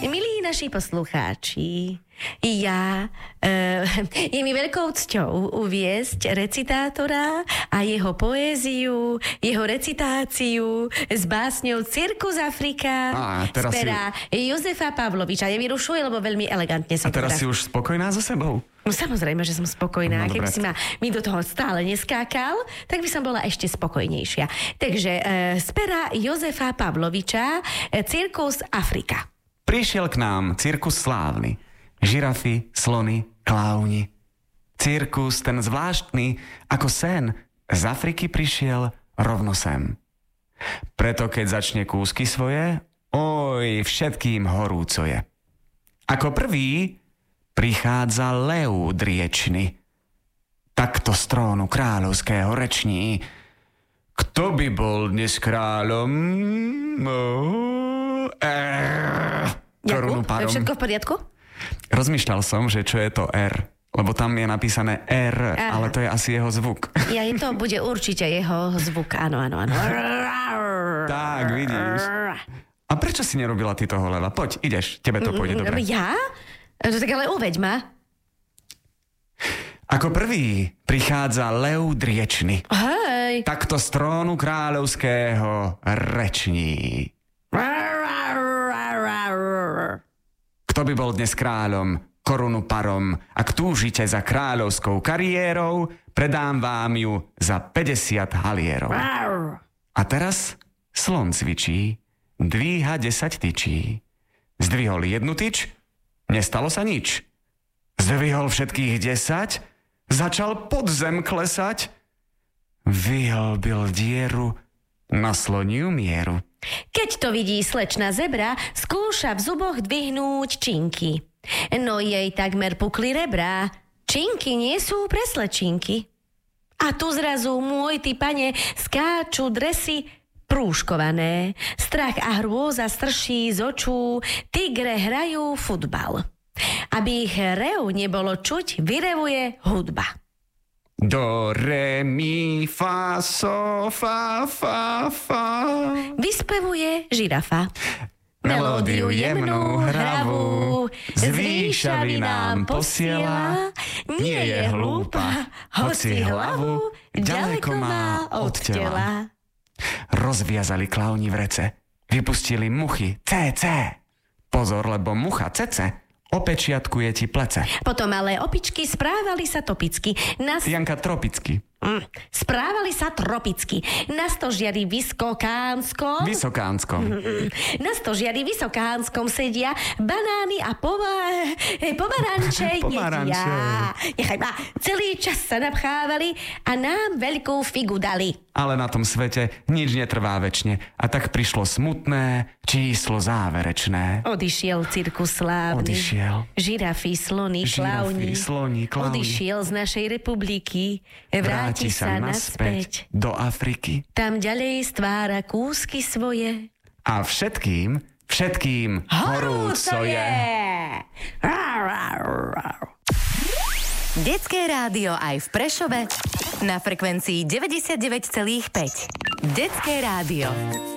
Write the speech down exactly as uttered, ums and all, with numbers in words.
Milí naši poslucháči, ja, e, je mi veľkou cťou uviesť recitátora a jeho poéziu, jeho recitáciu s básňou Cirkus Afrika a, z pera si... Jozefa Pavloviča. Nevyrušuje, lebo veľmi elegantne som A teraz teda... si už spokojná so sebou? No samozrejme, že som spokojná. No, Keby si ma mi do toho stále neskákal, tak by som bola ešte spokojnejšia. Takže e, z pera Jozefa Pavloviča e, Cirkus Afrika. Prišiel k nám cirkus slávny. Žirafy, slony, klauni. Cirkus ten zvláštny, ako sen, z Afriky prišiel rovno sem. Preto keď začne kúsky svoje, oj, všetkým horúco je. Ako prvý prichádza lev driečny. Takto z trónu kráľovského reční. Kto by bol dnes kráľom? Oh, eh, korunu parom. Je všetko v poriadku? Rozmýšľal som, že čo je to R, lebo tam je napísané R, Aha. ale to je asi jeho zvuk. Ja, to bude určite jeho zvuk, áno, áno, áno. Tak, vidíš. A prečo si nerobila ty toho leva? Poď, ideš, tebe to pôjde dobre. Ja? To tak ale uveď ma. Ako prvý prichádza lev driečny. Hej. Takto z trónu kráľovského reční. Kto by bol dnes kráľom, korunu parom? Ak túžite za kráľovskou kariérou, predám vám ju za päťdesiat halierov. A teraz slon cvičí, dvíha desať tyčí. Zdvihol jednu tyč, nestalo sa nič. Zdvihol všetkých desať, začal pod zem klesať, vyhlbil dieru na sloniu mieru. Keď to vidí slečna zebra, skúša v zuboch dvihnúť činky. No jej takmer pukli rebrá. Činky nie sú pre slečinky. A tu zrazu, môj ty pane, skáču dresy prúškované. Strach a hrôza strší z očú, tigre hrajú futbal. Aby ich rev nebolo čuť, vyrevuje hudba. Do, re, mi, fa, so, fa, fa, fa. Vyspevuje žirafa. Melódiu jemnú, hravú, z výšavy nám posiela. Nie je hlúpa, hoci hlavu ďaleko má od tela. Rozviazali klauni vrece, vypustili muchy, cé, cé. Pozor, lebo mucha cece opečiatkuje ti plece. Potom ale opičky správali sa topicky. Nas... Janka, tropicky. Mm, správali sa tropicky. Na stožiari vysokánskom... Vysokánskom. Mm, na stožiari vysokánskom sedia banány a pova... pomaranče jedia. Nechaj ma, celý čas sa napchávali a nám veľkú figu dali. Ale na tom svete nič netrvá večne. A tak prišlo smutné číslo záverečné. Odišiel cirkus slávny. Odišiel. Žirafy, slony, klauni. Žirafy, slony, klauni. Odišiel z našej republiky. Vráti sa naspäť do Afriky. Tam ďalej stvára kúsky svoje. A všetkým, všetkým horúco je. Detské rádio aj v Prešove na frekvencii deväťdesiatdeväť celá päť. Detské rádio.